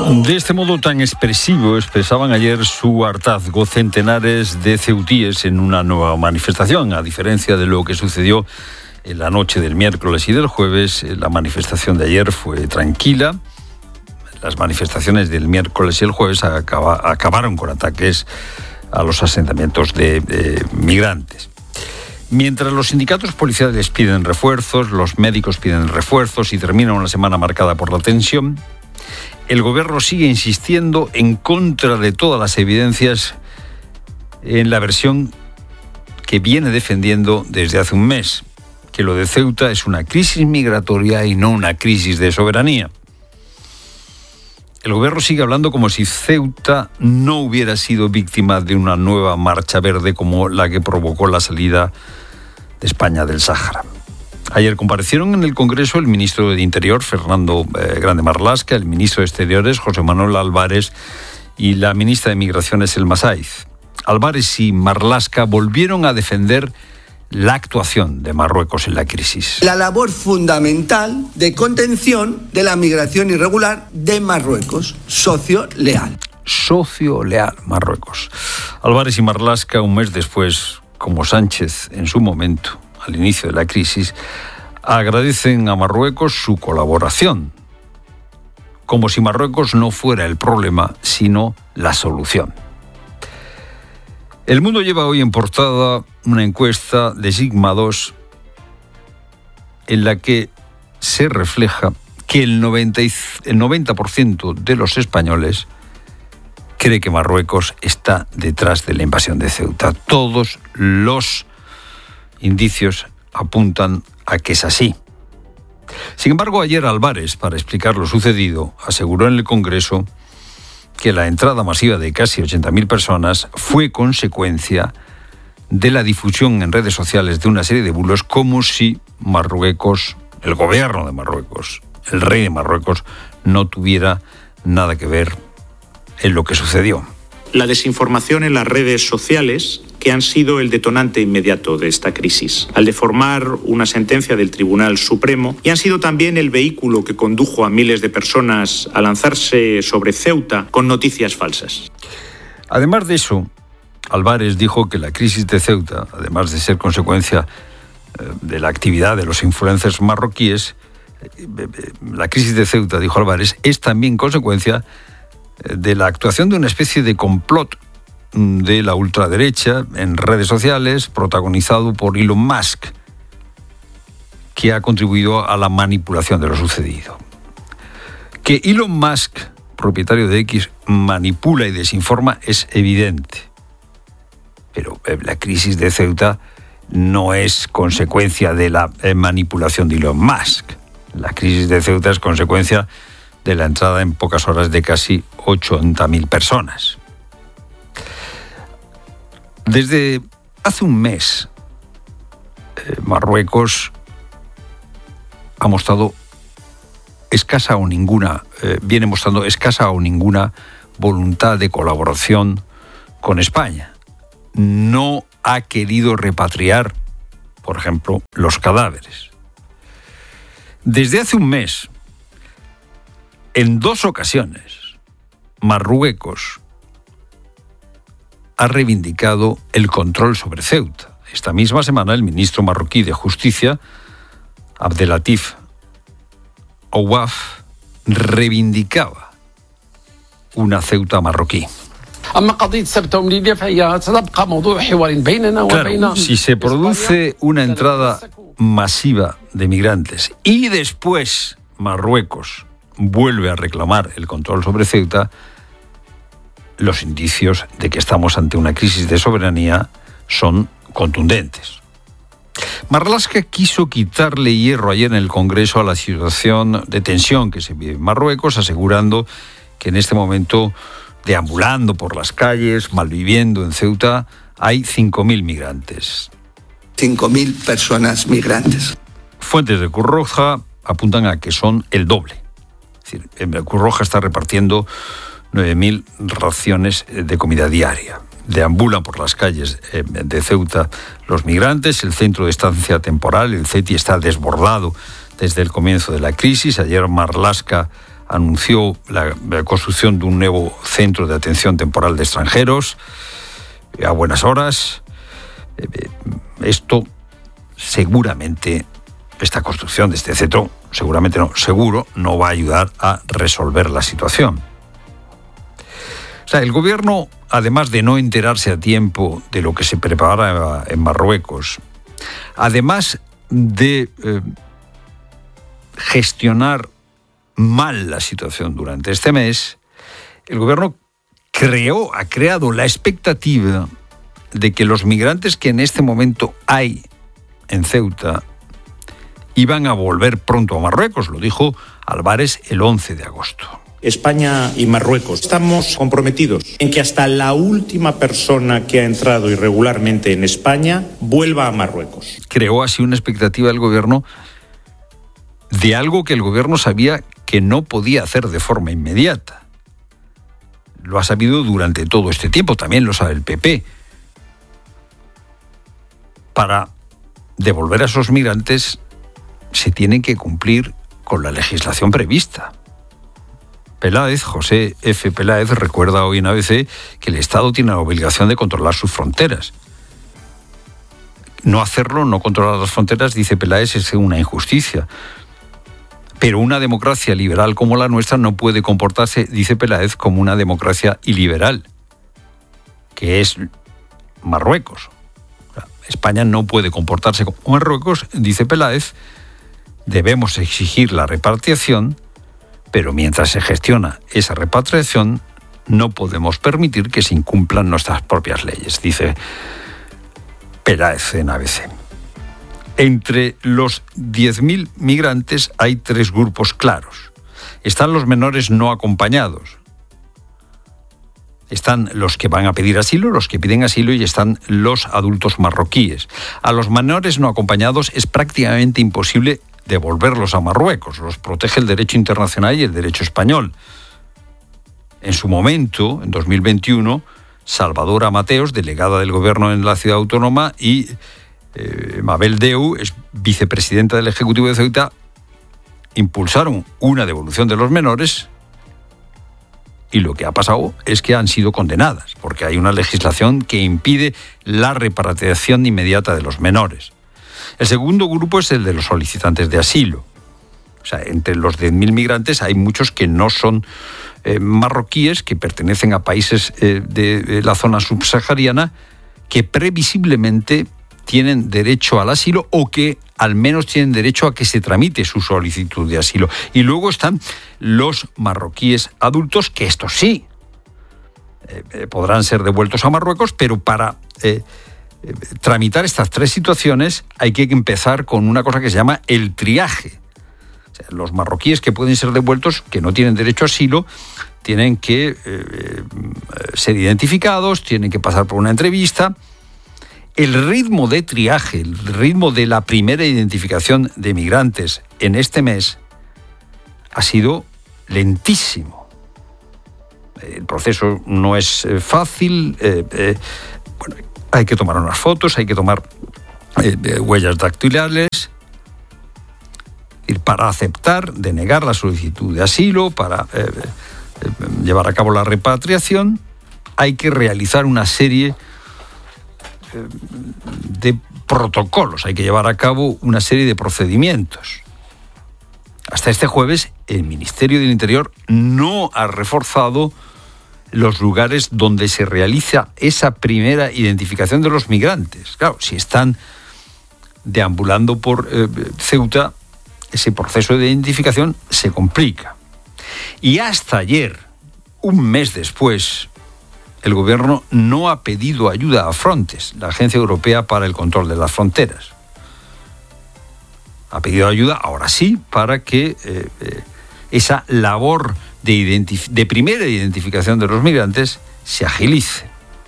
De este modo tan expresivo expresaban ayer su hartazgo centenares de ceutíes en una nueva manifestación. A diferencia de lo que sucedió en la noche del miércoles y del jueves, la manifestación de ayer fue tranquila. Las manifestaciones del miércoles y el jueves acabaron con ataques a los asentamientos de migrantes. Mientras los sindicatos policiales piden refuerzos, los médicos piden refuerzos y termina una semana marcada por la tensión, el gobierno sigue insistiendo en contra de todas las evidencias en la versión que viene defendiendo desde hace un mes, que lo de Ceuta es una crisis migratoria y no una crisis de soberanía. El gobierno sigue hablando como si Ceuta no hubiera sido víctima de una nueva marcha verde como la que provocó la salida de España del Sáhara. Ayer comparecieron en el Congreso el ministro de Interior, Fernando Grande Marlaska, el ministro de Exteriores, José Manuel Álvarez, y la ministra de Migraciones, Elma Saiz. Álvarez y Marlaska volvieron a defender la actuación de Marruecos en la crisis. La labor fundamental de contención de la migración irregular de Marruecos, socio leal. Socio leal, Marruecos. Álvarez y Marlaska, un mes después, como Sánchez en su momento, al inicio de la crisis, agradecen a Marruecos su colaboración, como si Marruecos no fuera el problema, sino la solución. El Mundo lleva hoy en portada una encuesta de Sigma 2 en la que se refleja que el 90% de los españoles cree que Marruecos está detrás de la invasión de Ceuta. Todos los indicios apuntan a que es así. Sin embargo, ayer Álvarez, para explicar lo sucedido, aseguró en el Congreso que la entrada masiva de casi 80.000 personas fue consecuencia de la difusión en redes sociales de una serie de bulos, como si Marruecos, el gobierno de Marruecos, el rey de Marruecos, no tuviera nada que ver en lo que sucedió. La desinformación en las redes sociales, que han sido el detonante inmediato de esta crisis, al deformar una sentencia del Tribunal Supremo, y han sido también el vehículo que condujo a miles de personas a lanzarse sobre Ceuta con noticias falsas. Además de eso, Álvarez dijo que la crisis de Ceuta, además de ser consecuencia de la actividad de los influencers marroquíes, la crisis de Ceuta, dijo Álvarez, es también consecuencia de la actuación de una especie de complot de la ultraderecha en redes sociales, protagonizado por Elon Musk, que ha contribuido a la manipulación de lo sucedido. Que Elon Musk, propietario de X, manipula y desinforma es evidente. Pero la crisis de Ceuta no es consecuencia de la manipulación de Elon Musk. La crisis de Ceuta es consecuencia de la entrada en pocas horas de casi 80.000 personas. Desde hace un mes, Marruecos ha mostrado viene mostrando escasa o ninguna voluntad de colaboración con España. No ha querido repatriar, por ejemplo, los cadáveres. Desde hace un mes, en 2 ocasiones, Marruecos ha reivindicado el control sobre Ceuta. Esta misma semana, el ministro marroquí de Justicia, Abdelatif Ouaf, reivindicaba una Ceuta marroquí. Claro, si se produce una entrada masiva de migrantes y después Marruecos vuelve a reclamar el control sobre Ceuta, los indicios de que estamos ante una crisis de soberanía son contundentes. Marlaska quiso quitarle hierro ayer en el Congreso a la situación de tensión que se vive en Marruecos, asegurando que en este momento, deambulando por las calles, malviviendo en Ceuta, hay 5.000 migrantes. 5.000 personas migrantes. Fuentes de Cruz Roja apuntan a que son el doble. Es decir, Cruz Roja está repartiendo 9.000 raciones de comida diaria. Deambulan por las calles de Ceuta los migrantes. El centro de estancia temporal, el CETI, está desbordado desde el comienzo de la crisis. Ayer Marlaska anunció la construcción de un nuevo centro de atención temporal de extranjeros a buenas horas. Esto seguramente, esta construcción de este centro, seguro no va a ayudar a resolver la situación. O sea, el gobierno, además de no enterarse a tiempo de lo que se prepara en Marruecos, además de gestionar mal la situación durante este mes, el gobierno ha creado la expectativa de que los migrantes que en este momento hay en Ceuta iban a volver pronto a Marruecos. Lo dijo Álvarez el 11 de agosto. España y Marruecos estamos comprometidos en que hasta la última persona que ha entrado irregularmente en España vuelva a Marruecos. Creó así una expectativa del gobierno de algo que el gobierno sabía que no podía hacer de forma inmediata. Lo ha sabido durante todo este tiempo, también lo sabe el PP. Para devolver a esos migrantes se tienen que cumplir con la legislación prevista. José F. Peláez, recuerda hoy en ABC que el Estado tiene la obligación de controlar sus fronteras. No hacerlo, no controlar las fronteras, dice Peláez, es una injusticia. Pero una democracia liberal como la nuestra no puede comportarse, dice Peláez, como una democracia iliberal, que es Marruecos. España no puede comportarse como Marruecos, dice Peláez. Debemos exigir la repatriación, pero mientras se gestiona esa repatriación, no podemos permitir que se incumplan nuestras propias leyes, dice Peláez en ABC. Entre los 10.000 migrantes hay 3 grupos claros. Están los menores no acompañados. Están los que van a pedir asilo, los que piden asilo, y están los adultos marroquíes. A los menores no acompañados es prácticamente imposible devolverlos a Marruecos. Los protege el derecho internacional y el derecho español. En su momento, en 2021, Salvadora Mateos, delegada del gobierno en la ciudad autónoma, y Mabel Deu, es vicepresidenta del Ejecutivo de Ceuta, impulsaron una devolución de los menores, y lo que ha pasado es que han sido condenadas, porque hay una legislación que impide la repatriación inmediata de los menores. El segundo grupo es el de los solicitantes de asilo. O sea, entre los 10.000 migrantes hay muchos que no son marroquíes, que pertenecen a países de la zona subsahariana, que previsiblemente tienen derecho al asilo, o que al menos tienen derecho a que se tramite su solicitud de asilo. Y luego están los marroquíes adultos, que estos sí podrán ser devueltos a Marruecos, pero para tramitar estas 3 situaciones hay que empezar con una cosa que se llama el triaje. O sea, los marroquíes que pueden ser devueltos, que no tienen derecho a asilo, tienen que ser identificados, tienen que pasar por una entrevista. El ritmo de triaje, el ritmo de la primera identificación de migrantes en este mes ha sido lentísimo. El proceso no es fácil. Hay que tomar unas fotos, hay que tomar huellas dactilares para aceptar, denegar la solicitud de asilo, para llevar a cabo la repatriación. Hay que realizar una serie de protocolos, hay que llevar a cabo una serie de procedimientos. Hasta este jueves, el Ministerio del Interior no ha reforzado los lugares donde se realiza esa primera identificación de los migrantes. Claro, si están deambulando por Ceuta, ese proceso de identificación se complica. Y hasta ayer, un mes después, el gobierno no ha pedido ayuda a Frontex, la Agencia Europea para el Control de las Fronteras. Ha pedido ayuda, ahora sí, para que esa labor de primera identificación de los migrantes se agilice.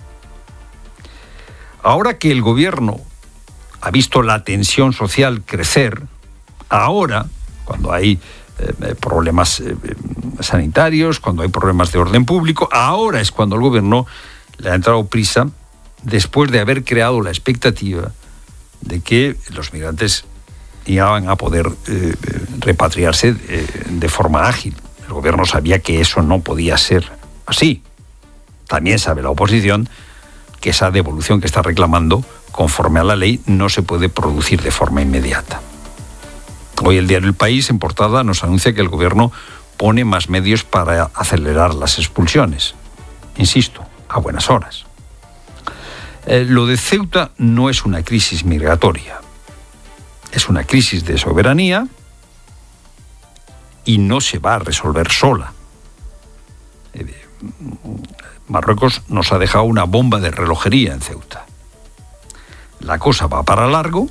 Ahora que el gobierno ha visto la tensión social crecer, ahora, cuando hay problemas sanitarios, cuando hay problemas de orden público, ahora es cuando el gobierno le ha entrado prisa, después de haber creado la expectativa de que los migrantes iban a poder repatriarse de forma ágil. El gobierno gobierno sabía que eso no podía ser así. También sabe la oposición que esa devolución que está reclamando, conforme a la ley, no se puede producir de forma inmediata. Hoy el diario El País, en portada, nos anuncia que el gobierno pone más medios para acelerar las expulsiones. Insisto, a buenas horas. Lo de Ceuta no es una crisis migratoria. Es una crisis de soberanía y no se va a resolver sola. Marruecos nos ha dejado una bomba de relojería en Ceuta. La cosa va para largo.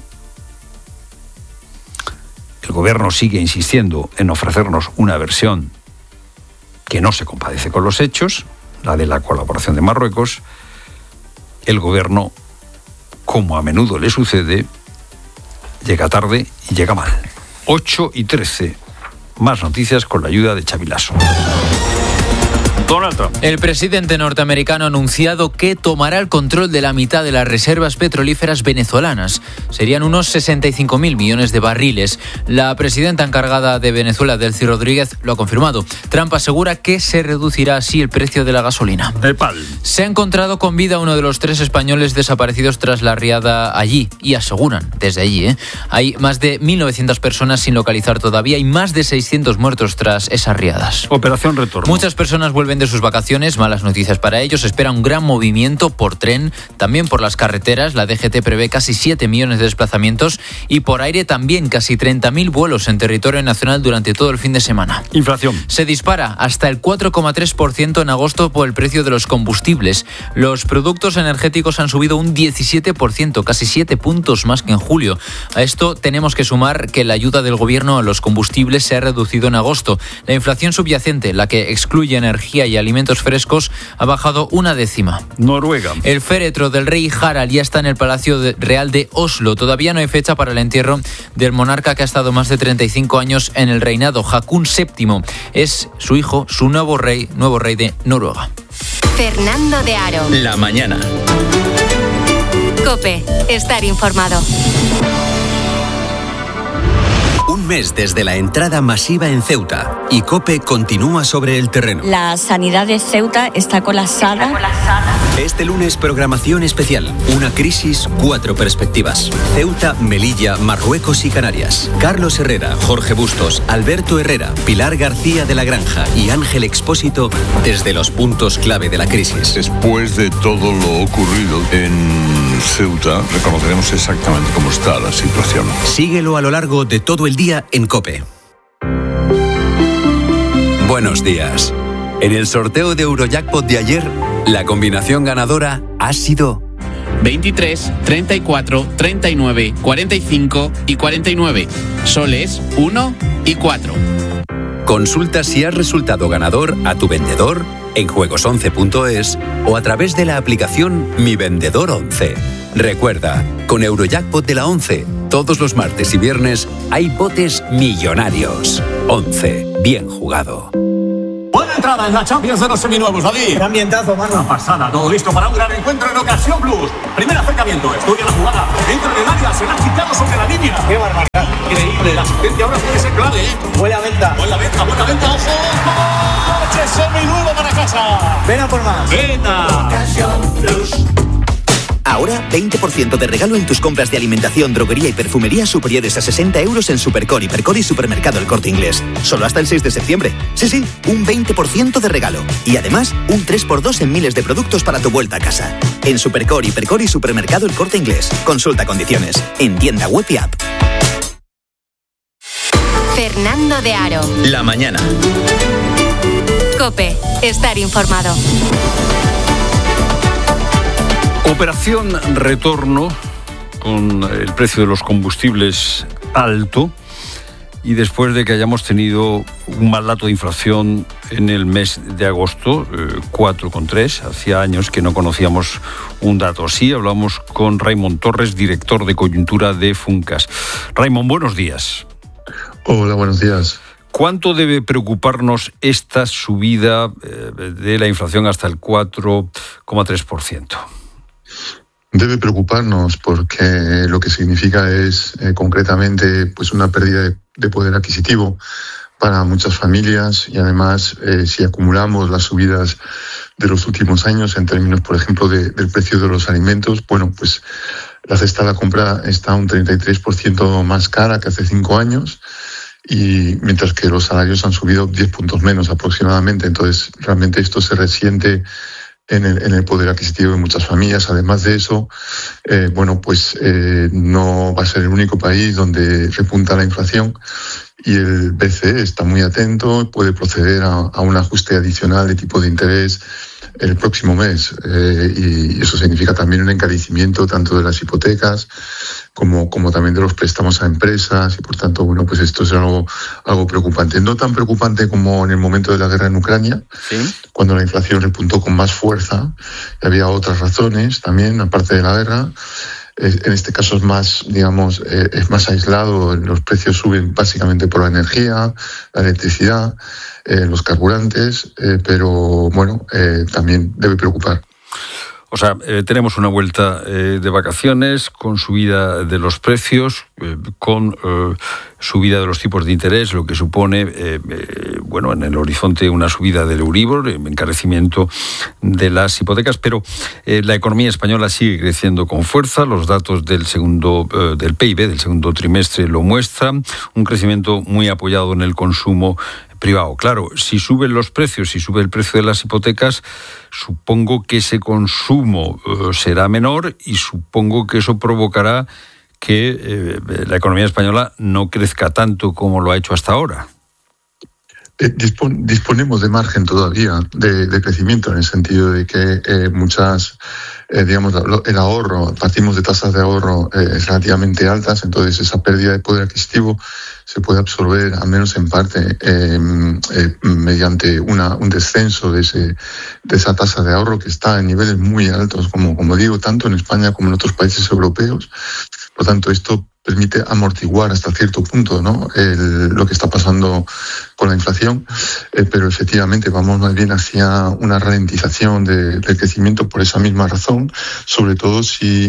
El gobierno sigue insistiendo en ofrecernos una versión que no se compadece con los hechos, la de la colaboración de Marruecos. El gobierno, como a menudo le sucede, llega tarde y llega mal. 8:13. Más noticias con la ayuda de Xavi Lasso. Donald Trump. El presidente norteamericano ha anunciado que tomará el control de la mitad de las reservas petrolíferas venezolanas. Serían unos 65.000 millones de barriles. La presidenta encargada de Venezuela, Delcy Rodríguez, lo ha confirmado. Trump asegura que se reducirá así el precio de la gasolina. Se ha encontrado con vida uno de los 3 españoles desaparecidos tras la riada allí. Y aseguran, desde allí, hay más de 1.900 personas sin localizar todavía y más de 600 muertos tras esas riadas. Operación Retorno. Muchas personas vuelven de sus vacaciones, malas noticias para ellos. Espera un gran movimiento por tren, también por las carreteras. La DGT prevé casi 7 millones de desplazamientos y por aire también casi 30.000 vuelos en territorio nacional durante todo el fin de semana. Inflación. Se dispara hasta el 4,3% en agosto por el precio de los combustibles. Los productos energéticos han subido un 17%, casi 7 puntos más que en julio. A esto tenemos que sumar que la ayuda del gobierno a los combustibles se ha reducido en agosto. La inflación subyacente, la que excluye energía y alimentos frescos, ha bajado 1/10. Noruega. El féretro del rey Harald ya está en el Palacio Real de Oslo. Todavía no hay fecha para el entierro del monarca que ha estado más de 35 años en el reinado. Haakon VII es su hijo, su nuevo rey de Noruega. Fernando de Aro. La mañana. COPE. Estar informado. Un mes desde la entrada masiva en Ceuta y COPE continúa sobre el terreno. La sanidad de Ceuta está colapsada. Este lunes, programación especial. Una crisis, 4 perspectivas. Ceuta, Melilla, Marruecos y Canarias. Carlos Herrera, Jorge Bustos, Alberto Herrera, Pilar García de la Granja y Ángel Expósito desde los puntos clave de la crisis. Después de todo lo ocurrido en Ceuta, reconoceremos exactamente cómo está la situación. Síguelo a lo largo de todo el día en COPE. Buenos días. En el sorteo de Eurojackpot de ayer, la combinación ganadora ha sido 23, 34, 39, 45 y 49. Soles 1 y 4. Consulta si has resultado ganador a tu vendedor en juegos11.es o a través de la aplicación Mi Vendedor 11. Recuerda, con Eurojackpot de la 11, todos los martes y viernes hay botes millonarios. 11. Bien jugado. Buena entrada en la Champions de los seminuevos, David. ¡Qué ambientazo, mano! Una pasada, todo listo para un gran encuentro en Ocasión Plus. Primer acercamiento, estudia la jugada. Dentro del área, se la ha quitado sobre la línea. ¡Qué barbaridad! Increíble, la asistencia ahora puede ser clave, ¿eh? Buena venta, ojo. ¡Coche seminuevo para casa! Ven a por más. ¡Venta! Ocasión Plus. Ahora, 20% de regalo en tus compras de alimentación, droguería y perfumería superiores a 60 euros en Supercore, Hipercore y Supermercado El Corte Inglés. Solo hasta el 6 de septiembre. Sí, un 20% de regalo. Y además, un 3x2 en miles de productos para tu vuelta a casa. En Supercore, Hipercore y Supermercado El Corte Inglés. Consulta condiciones. En tienda web y app. Fernando de Aro. La mañana. COPE. Estar informado. Operación Retorno, con el precio de los combustibles alto y después de que hayamos tenido un mal dato de inflación en el mes de agosto, 4,3, hacía años que no conocíamos un dato así. Hablamos con Raimon Torres, director de coyuntura de Funcas. Raimon, buenos días. Hola, buenos días. ¿Cuánto debe preocuparnos esta subida de la inflación hasta el 4,3%? Debe preocuparnos porque lo que significa es concretamente pues una pérdida de de poder adquisitivo para muchas familias y además si acumulamos las subidas de los últimos años en términos, por ejemplo, del precio de los alimentos, bueno, pues la cesta de la compra está un 33% más cara que hace 5 años y mientras que los salarios han subido 10 puntos menos aproximadamente. Entonces, realmente esto se resiente en el poder adquisitivo de muchas familias. Además de eso, no va a ser el único país donde repunta la inflación y el BCE está muy atento, puede proceder a un ajuste adicional de tipo de interés el próximo mes y eso significa también un encarecimiento tanto de las hipotecas como también de los préstamos a empresas y por tanto, bueno, pues esto es algo preocupante. No tan preocupante como en el momento de la guerra en Ucrania, ¿sí?, cuando la inflación repuntó con más fuerza y había otras razones también, aparte de la guerra. En este caso es más, digamos, es más aislado, los precios suben básicamente por la energía, la electricidad, los carburantes, pero bueno, también debe preocupar. O sea, tenemos una vuelta de vacaciones con subida de los precios, con subida de los tipos de interés, lo que supone, en el horizonte una subida del Euribor, encarecimiento de las hipotecas, pero la economía española sigue creciendo con fuerza. Los datos del PIB del segundo trimestre lo muestran, un crecimiento muy apoyado en el consumo privado. Claro, si suben los precios, si sube el precio de las hipotecas, supongo que ese consumo será menor y supongo que eso provocará que la economía española no crezca tanto como lo ha hecho hasta ahora. Disponemos de margen todavía de crecimiento en el sentido de que el ahorro, partimos de tasas de ahorro relativamente altas, entonces esa pérdida de poder adquisitivo se puede absorber, al menos en parte, mediante un descenso de esa tasa de ahorro que está en niveles muy altos, como digo, tanto en España como en otros países europeos. Por tanto, esto permite amortiguar hasta cierto punto, ¿no?, lo que está pasando con la inflación, pero efectivamente vamos más bien hacia una ralentización del crecimiento por esa misma razón, sobre todo si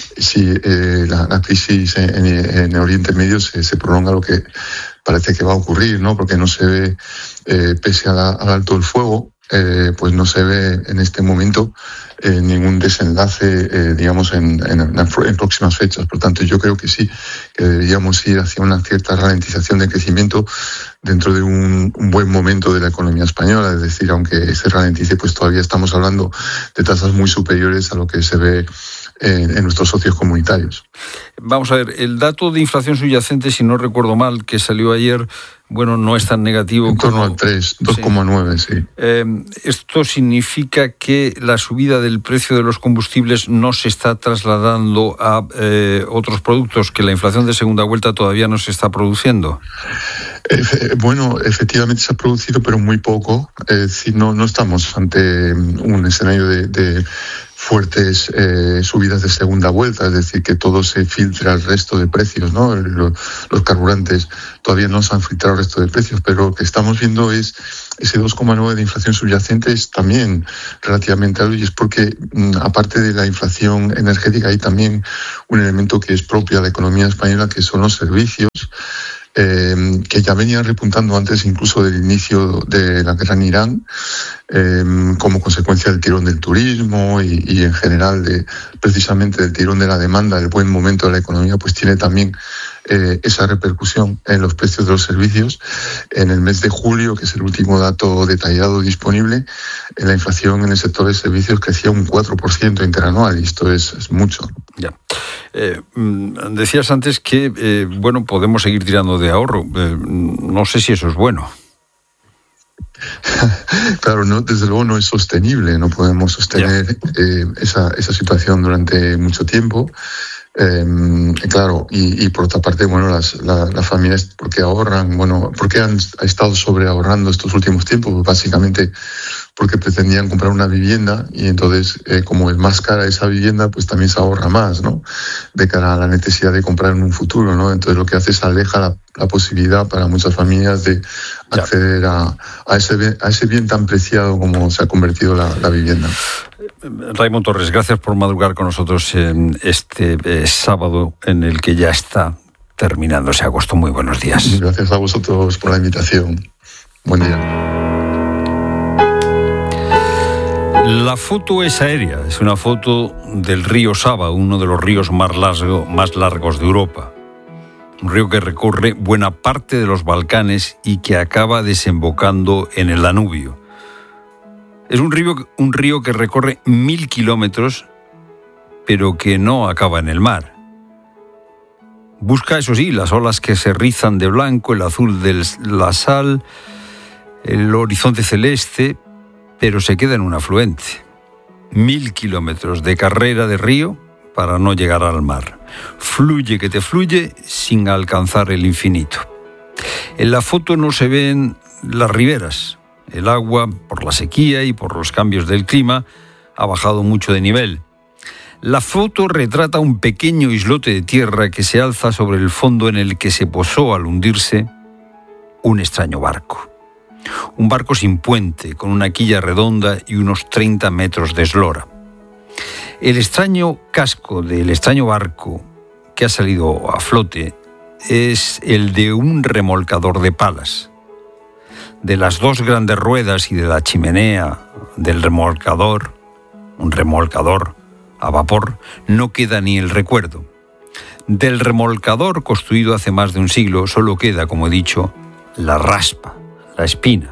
la crisis en Oriente Medio se prolonga, lo que parece que va a ocurrir, ¿no?, porque no se ve, pese al alto el fuego, pues no se ve en este momento ningún desenlace, en próximas fechas. Por tanto, yo creo que sí, que deberíamos ir hacia una cierta ralentización de crecimiento dentro de un buen momento de la economía española. Es decir, aunque se ralentice, pues todavía estamos hablando de tasas muy superiores a lo que se ve en nuestros socios comunitarios. Vamos a ver, el dato de inflación subyacente, si no recuerdo mal, que salió ayer, no es tan negativo. En torno al 3, 2,9, sí. ¿Esto significa que la subida del precio de los combustibles no se está trasladando a otros productos, que la inflación de segunda vuelta todavía no se está produciendo? Efectivamente se ha producido, pero muy poco. No estamos ante un escenario de fuertes subidas de segunda vuelta, es decir, que todo se filtra al resto de precios, ¿no? Los carburantes todavía no se han filtrado al resto de precios, pero lo que estamos viendo es ese 2,9 de inflación subyacente es también relativamente alto, y es porque, aparte de la inflación energética, hay también un elemento que es propio a la economía española, que son los servicios, que ya venían repuntando antes incluso del inicio de la guerra en Irán, como consecuencia del tirón del turismo y en general precisamente del tirón de la demanda, el buen momento de la economía, pues tiene también esa repercusión en los precios de los servicios. En el mes de julio, que es el último dato detallado disponible, la inflación en el sector de servicios crecía un 4% interanual, y esto es mucho. Ya. Decías antes que podemos seguir tirando de ahorro. No sé si eso es bueno. Claro, desde luego no es sostenible. No podemos sostener esa situación durante mucho tiempo. Claro, y por otra parte, las familias, ¿por qué ahorran? ¿Por qué han estado sobreahorrando estos últimos tiempos? Pues básicamente porque pretendían comprar una vivienda, y entonces, como es más cara esa vivienda, pues también se ahorra más, ¿no?, de cara a la necesidad de comprar en un futuro, ¿no? Entonces lo que hace es aleja la posibilidad para muchas familias de acceder a ese bien tan preciado como se ha convertido la vivienda. Raimon Torres, gracias por madrugar con nosotros en este sábado en el que ya está terminándose agosto. Muy buenos días. Gracias a vosotros por la invitación. Buen día. La foto es aérea, es una foto del río Sava, uno de los ríos más largos de Europa. Un río que recorre buena parte de los Balcanes y que acaba desembocando en el Danubio. Es un río que recorre 1000 kilómetros, pero que no acaba en el mar. Busca, eso sí, las olas que se rizan de blanco, el azul de la sal, el horizonte celeste, pero se queda en un afluente. 1000 kilómetros de carrera de río para no llegar al mar. Fluye que te fluye sin alcanzar el infinito. En la foto no se ven las riberas. El agua, por la sequía y por los cambios del clima, ha bajado mucho de nivel. La foto retrata un pequeño islote de tierra que se alza sobre el fondo en el que se posó al hundirse un extraño barco. Un barco sin puente, con una quilla redonda y unos 30 metros de eslora. El extraño casco del extraño barco que ha salido a flote es el de un remolcador de palas. De las dos grandes ruedas y de la chimenea del remolcador, un remolcador a vapor, no queda ni el recuerdo. Del remolcador construido hace más de un siglo solo queda, como he dicho, la raspa, la espina.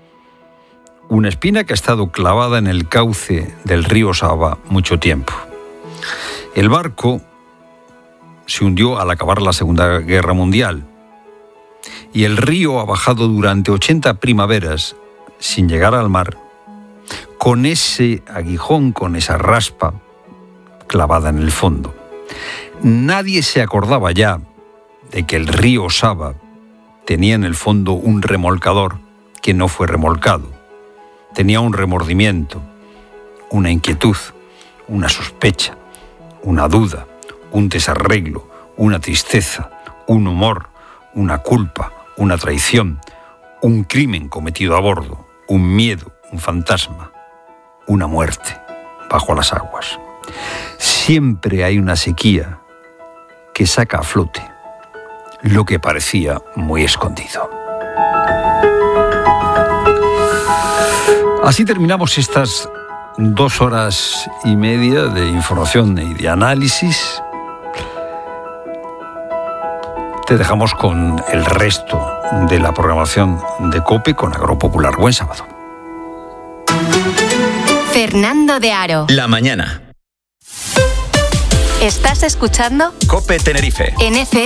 Una espina que ha estado clavada en el cauce del río Sava mucho tiempo. El barco se hundió al acabar la Segunda Guerra Mundial y el río ha bajado durante 80 primaveras sin llegar al mar, con ese aguijón, con esa raspa clavada en el fondo. Nadie se acordaba ya de que el río Sava tenía en el fondo un remolcador que no fue remolcado. Tenía un remordimiento, una inquietud, una sospecha, una duda, un desarreglo, una tristeza, un humor, una culpa, una traición, un crimen cometido a bordo, un miedo, un fantasma, una muerte bajo las aguas. Siempre hay una sequía que saca a flote lo que parecía muy escondido. Así terminamos estas 2 horas y media de información y de análisis. Te dejamos con el resto de la programación de COPE con Agropopular. Buen sábado. Fernando de Aro. La mañana. ¿Estás escuchando? COPE Tenerife. En FM.